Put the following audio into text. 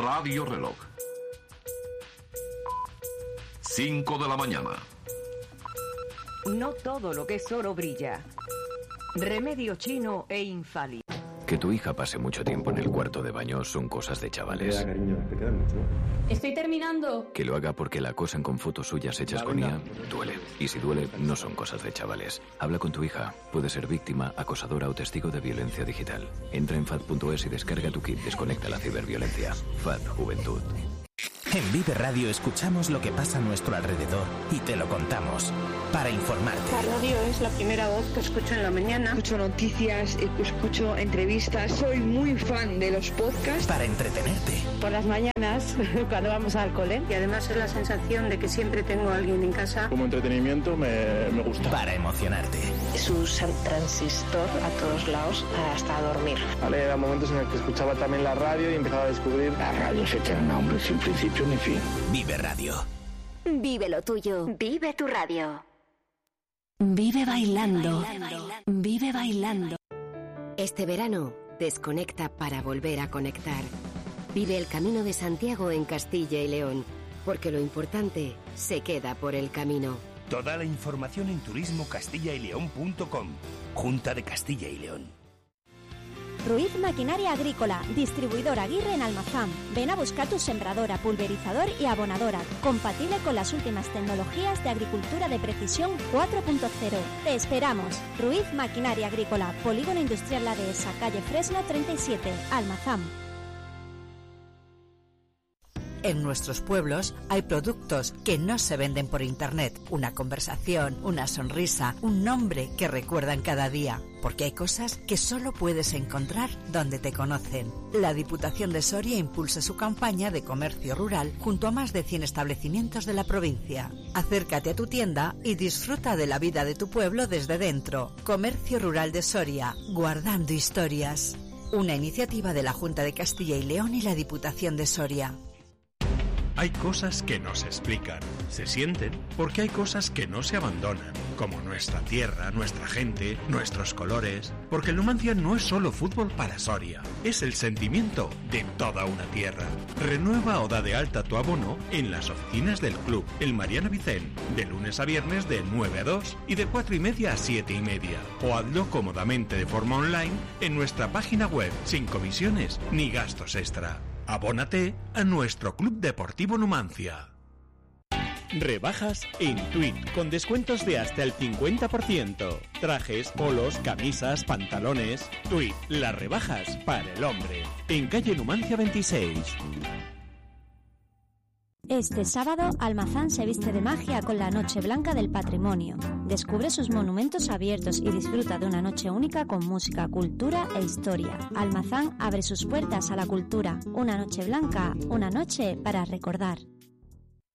Radio Reloj. 5 de la mañana. No todo lo que es oro brilla. Remedio chino e infalible. Que tu hija pase mucho tiempo en el cuarto de baño son cosas de chavales. Estoy terminando. Que lo haga porque la acosan con fotos suyas hechas con IA, duele. Y si duele, no son cosas de chavales. Habla con tu hija. Puede ser víctima, acosadora o testigo de violencia digital. Entra en FAD.es y descarga tu kit Desconecta la ciberviolencia. FAD Juventud. En Vive Radio escuchamos lo que pasa a nuestro alrededor y te lo contamos. Para informarte. La radio es la primera voz que escucho en la mañana. Escucho noticias, escucho entrevistas. Soy muy fan de los podcasts. Para entretenerte. Por las mañanas, cuando vamos al cole. Y además es la sensación de que siempre tengo a alguien en casa. Como entretenimiento me gusta. Para emocionarte. Es un transistor a todos lados hasta dormir. Vale, eran momentos en el que escuchaba también la radio y empezaba a descubrir. La radio es eterna, hombre, sin principio ni fin. Vive Radio. Vive lo tuyo. Vive tu radio. Vive bailando. Vive bailando. Este verano, desconecta para volver a conectar. Vive el Camino de Santiago en Castilla y León, porque lo importante se queda por el camino. Toda la información en turismocastillaileón.com. Junta de Castilla y León. Ruiz Maquinaria Agrícola, distribuidor Aguirre en Almazán. Ven a buscar tu sembradora, pulverizador y abonadora, compatible con las últimas tecnologías de agricultura de precisión 4.0. Te esperamos. Ruiz Maquinaria Agrícola, Polígono Industrial La Dehesa, calle Fresno 37, Almazán. En nuestros pueblos hay productos que no se venden por internet. Una conversación, una sonrisa, un nombre que recuerdan cada día. Porque hay cosas que solo puedes encontrar donde te conocen. La Diputación de Soria impulsa su campaña de comercio rural junto a más de 100 establecimientos de la provincia. Acércate a tu tienda y disfruta de la vida de tu pueblo desde dentro. Comercio Rural de Soria, guardando historias. Una iniciativa de la Junta de Castilla y León y la Diputación de Soria. Hay cosas que no se explican, se sienten, porque hay cosas que no se abandonan, como nuestra tierra, nuestra gente, nuestros colores, porque el Numancia no es solo fútbol para Soria, es el sentimiento de toda una tierra. Renueva o da de alta tu abono en las oficinas del club, el Mariano Vicén, de lunes a viernes de 9 a 2 y de 4:30 a 7:30, o hazlo cómodamente de forma online en nuestra página web, sin comisiones ni gastos extra. Abónate a nuestro Club Deportivo Numancia. Rebajas en Tweed, con descuentos de hasta el 50%. Trajes, polos, camisas, pantalones. Tweed, las rebajas para el hombre. En calle Numancia 26. Este sábado, Almazán se viste de magia con la Noche Blanca del Patrimonio. Descubre sus monumentos abiertos y disfruta de una noche única con música, cultura e historia. Almazán abre sus puertas a la cultura. Una noche blanca, una noche para recordar.